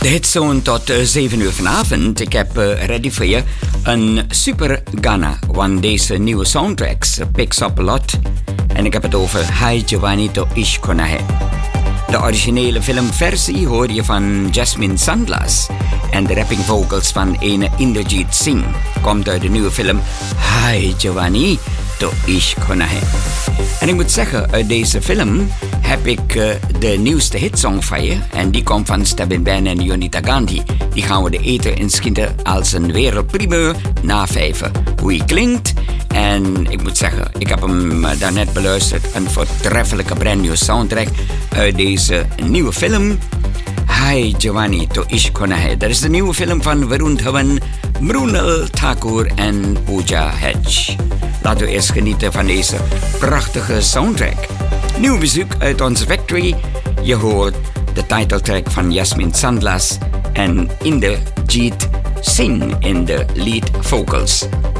De hitzoon tot 7 uur vanavond. Ik heb ready voor je een super Ghana. Want deze nieuwe soundtracks picks up a lot. En ik heb het over Hai Giovanni to Ish Konahe. De originele filmversie hoor je van Jasmine Sandlas. En de rapping vocals van ene Inderjeet Singh komt uit de nieuwe film Hai Giovanni to Ish Konahe. En ik moet zeggen, uit deze film heb ik de nieuwste hitsong van je. En die komt van Stebin Ben en Yonita Gandhi. Die gaan we de eten inschieten als een wereldprimeur na 5. Hoe hij klinkt. En ik moet zeggen, ik heb hem daarnet beluisterd. Een voortreffelijke brand new soundtrack uit deze nieuwe film. Hai Giovanni to Ish Konahe. Dat is de nieuwe film van Varun Dhawan, Mrunal Thakur en Pooja Hedge. Laten we eerst genieten van deze prachtige soundtrack. Nieuw bezoek uit onze factory. Je hoort de titeltrack van Jasmine Sandlas en Inderjeet Singh in de lead vocals.